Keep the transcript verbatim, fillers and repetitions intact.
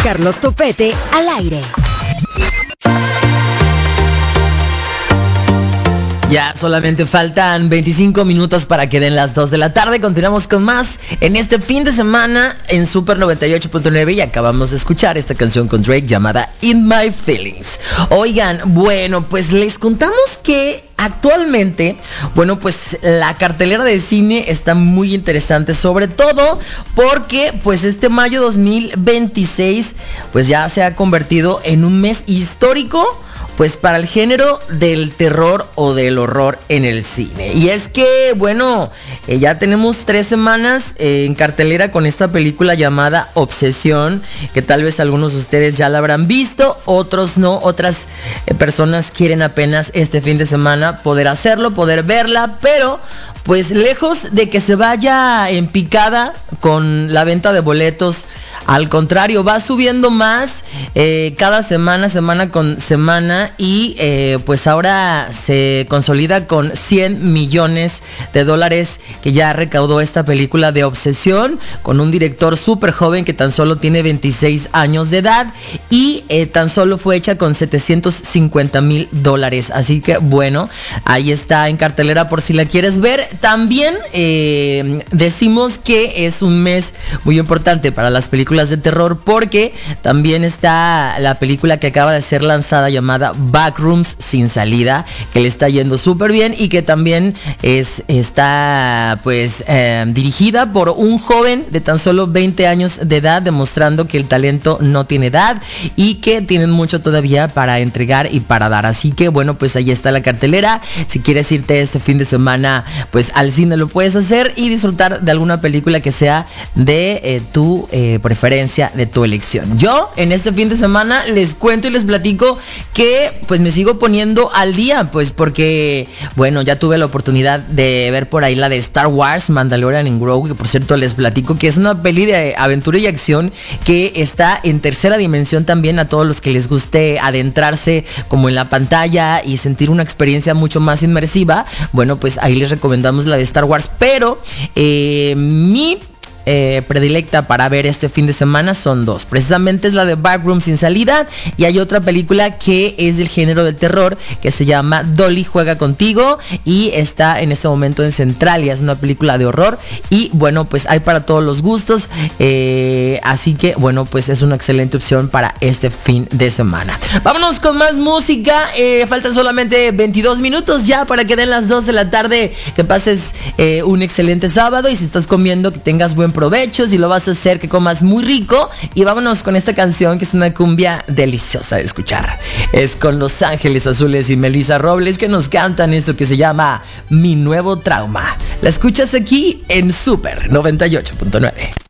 Carlos Topete al aire. Ya solamente faltan veinticinco minutos para que den las dos de la tarde. Continuamos con más en este fin de semana en Super noventa y ocho punto nueve y acabamos de escuchar esta canción con Drake llamada In My Feelings. Oigan, bueno, pues les contamos que actualmente, bueno, pues la cartelera de cine está muy interesante, sobre todo porque pues este mayo dos mil veintiséis pues ya se ha convertido en un mes histórico pues para el género del terror o del horror en el cine. Y es que, bueno, eh, ya tenemos tres semanas eh, en cartelera con esta película llamada Obsesión, que tal vez algunos de ustedes ya la habrán visto, otros no, otras eh, personas quieren apenas este fin de semana poder hacerlo, poder verla, pero pues lejos de que se vaya en picada con la venta de boletos, al contrario, va subiendo más eh, cada semana, semana con semana y eh, pues ahora se consolida con cien millones de dólares que ya recaudó esta película de Obsesión, con un director súper joven que tan solo tiene veintiséis años de edad y eh, tan solo fue hecha con setecientos cincuenta mil dólares. Así que bueno, ahí está en cartelera por si la quieres ver. También eh, decimos que es un mes muy importante para las películas de terror porque también está la película que acaba de ser lanzada llamada Backrooms sin salida, que le está yendo súper bien y que también es, está pues eh, dirigida por un joven de tan solo veinte años de edad, demostrando que el talento no tiene edad y que tienen mucho todavía para entregar y para dar. Así que bueno, pues ahí está la cartelera. Si quieres irte este fin de semana pues al cine lo puedes hacer y disfrutar de alguna película que sea de eh, tu eh, preferencia, de tu elección. Yo en este fin de semana les cuento y les platico que pues me sigo poniendo al día, pues porque bueno, ya tuve la oportunidad de ver por ahí la de Star Wars Mandalorian and Grogu, que por cierto les platico que es una peli de aventura y acción que está en tercera dimensión también, a todos los que les guste adentrarse como en la pantalla y sentir una experiencia mucho más inmersiva. Bueno, pues ahí les recomendamos la de Star Wars, pero eh, mi Eh, predilecta para ver este fin de semana son dos. Precisamente es la de Backrooms sin salida y hay otra película que es del género del terror que se llama Dolly juega contigo y está en este momento en Centralia. Es una película de horror y bueno, pues hay para todos los gustos, eh, así que bueno, pues es una excelente opción para este fin de semana. Vámonos con más música. eh, faltan solamente veintidós minutos ya para que den las dos de la tarde. Que pases eh, un excelente sábado y si estás comiendo que tengas buen provecho, si lo vas a hacer que comas muy rico. Y vámonos con esta canción que es una cumbia deliciosa de escuchar. Es con Los Ángeles Azules y Melissa Robles que nos cantan esto que se llama Mi Nuevo Trauma. La escuchas aquí en Super noventa y ocho punto nueve.